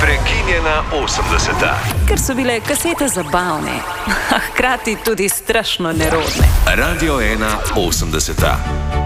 Prekinjena 80. Ker so bile kasete zabavne, a hkrati tudi strašno nerodne. Radio 1 80.